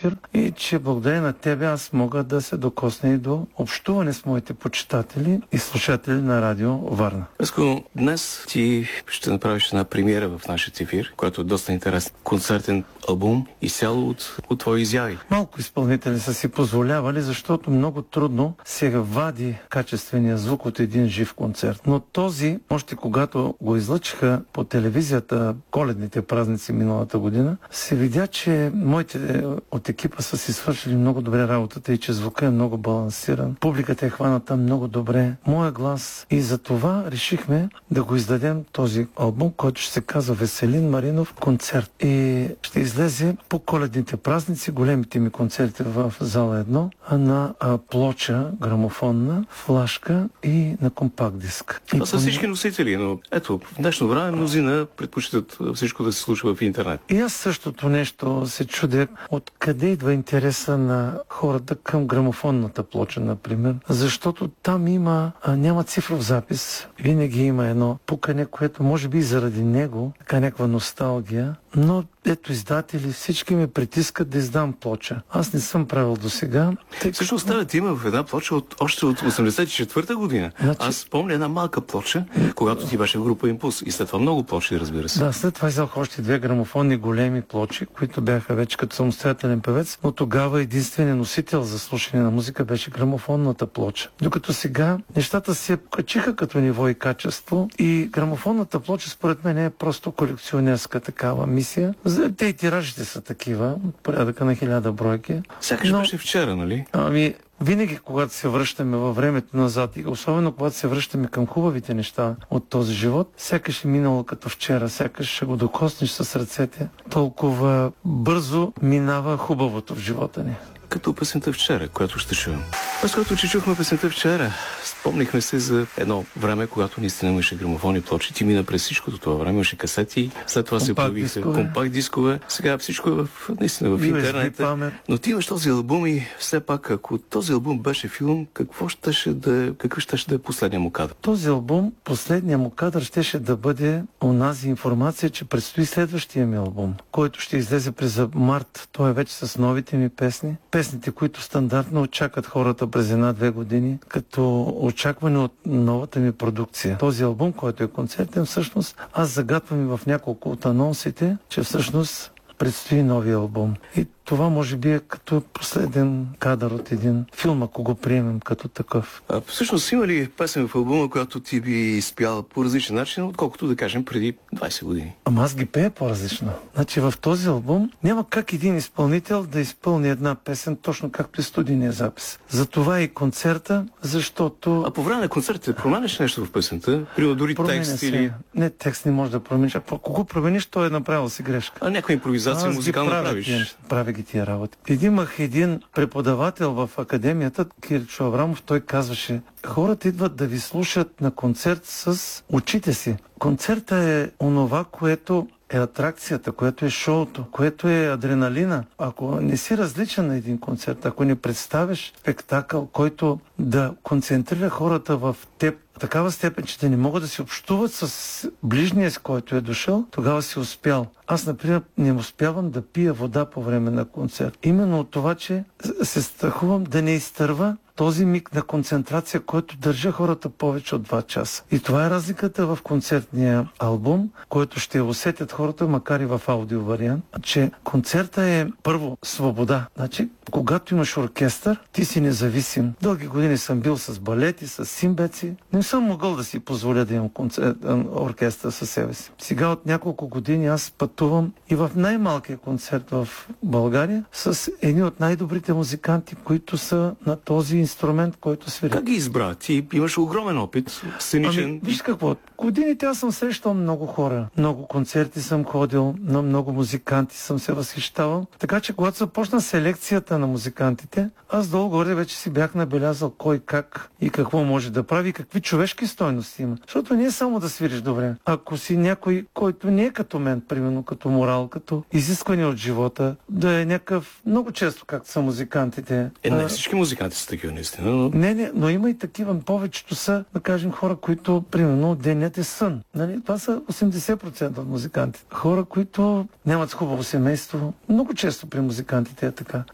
ефир и че благодарение на тебе аз мога да се докосна и до общуване с моите почитатели и слушатели на радио Варна. Веско, днес ти ще направиш една премиера в нашия ефир, която е доста интересен концертен албум, изцяло от твои изяви. Малко изпълнители са си позволявали, защото много трудно се вади качествения звук от един жив концерт. Но този, още когато го излъчиха по телевизията коледните празници миналата година, се видя, че моите от екипа са си свършили много добре работата и че звука е много балансиран. Публиката е хваната много добре. Моя глас. И за това решихме да го издадем този албум, който ще се казва Веселин Маринов концерт. И ще излезе по коледните празници, големите ми концерти в зала 1, на плоча грамофонна, флашка и на компакт диск. Това са всички носители, но ето, в днешно време мнозина предпочитат всичко да се случва в интернет. И аз същото нещо се чудя откъде идва интереса на хората към грамофонната плоча, например. Защото там няма цифров запис. Винаги има едно пукане, което може би и заради него, така някаква носталгия. Но ето издатели, всички ме притискат да издам плоча. Аз не съм правил до сега. Също ставате има в една плоча още от 84-та година. Аз помня една малка плоча, когато ти беше в група Импулс. И след това много плочи, разбира се. Да, след това издах още 2 грамофонни големи плочи, които бяха вече като самостоятелен певец, но тогава единственият носител за слушане на музика беше грамофонната плоча. Докато сега нещата се качиха като ниво и качество и грамофонната плоча според мен е просто колекционерска такава мисия. Те и тиражите са такива, порядъка на 1000 бройки. Сякаш беше вчера, нали? Винаги, когато се връщаме във времето назад и особено когато се връщаме към хубавите неща от този живот, сякаш е минало като вчера, сякаш ще го докоснеш с ръцете. Толкова бързо минава хубавото в живота ни. Като песента вчера, която ще чуем. През което, че чухме песента вчера, спомнихме се за едно време, когато наистина имаше грамофонни плочи. Ти мина през всичкото това време, имаше касети, след това се появиха компакт дискове. Сега всичко е наистина в интернет. Но ти имаш този албум и все пак, ако този албум беше филм, какъв щеше да е последния му кадър? Този албум, последния му кадър щеше да бъде онази информация, че предстои следващия ми албум, който ще излезе през март. Той е вече с новите ми песни. Песните, които стандартно очакват хората през 1-2 години, като очакване от новата ми продукция. Този албум, който е концертен, всъщност аз загатвам и в няколко от анонсите, че всъщност предстои новия албум. И това може би е като последен кадър от един филм, ако го приемем като такъв. Всъщност има ли песен в албума, която ти би изпял по различен начин, отколкото да кажем преди 20 години? Аз ги пея по-различно. Значи в този албум няма как един изпълнител да изпълни една песен точно както е студийния запис. Затова и концерта, защото... А по време на концертите променяш нещо в песента? Примерно дори текст или... Не, текст не може да промениш. Ако го промениш, той е направил си грешка. А някаква импровизация музикална правиш? Правя ги тия работи. Имах един преподавател в академията, Кирчо Аврамов, той казваше: хората идват да ви слушат на концерт с очите си. Концерта е онова, което е атракцията, което е шоуто, което е адреналина. Ако не си различен на един концерт, ако не представиш спектакъл, който да концентрира хората в теб в такава степен, че да не могат да се общуват с ближния, с който е дошъл, тогава си успял. Аз, например, не успявам да пия вода по време на концерт. Именно от това, че се страхувам да не изтърва този миг на концентрация, който държа хората повече от 2 часа. И това е разликата в концертния албум, който ще усетят хората, макар и в аудио вариант, че концерта е първо свобода. Значи, когато имаш оркестър, ти си независим. Дълги години съм бил с балети, с симбеци. Не съм могъл да си позволя да имам оркестър със себе си. Сега от няколко години аз пътувам и в най-малкия концерт в България с едни от най-добрите музиканти, които са на този инструмент, който свири. Как ги избра? Ти имаш огромен опит, сценичен. Виж какво, годините аз съм срещал много хора. Много концерти съм ходил, на много музиканти съм се възхищавал. Така че когато започна селекцията на музикантите, аз долу-горе вече си бях набелязал кой как и какво може да прави, какви човешки стойности има. Защото не е само да свириш добре. Ако си някой, който не е като мен, примерно като морал, като изискване от живота, да е някакъв, много често както са музикантите. Не всички музиканти са такива, наистина. Но... Не, но има и такива. Повечето са, да кажем, хора, които, примерно, денят е сън. Нали? Това са 80% от музикантите. Хора, които нямат хубаво семейство. Много често при музикантите е така.